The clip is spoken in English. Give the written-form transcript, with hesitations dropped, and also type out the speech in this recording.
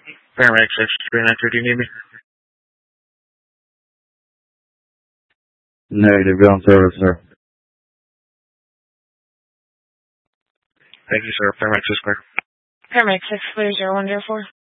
Paramedic 6392, do you need me? Negative, go on service, sir. Thank you, sir. Paramedic 6 clear. Paramedic 6 clear 0104.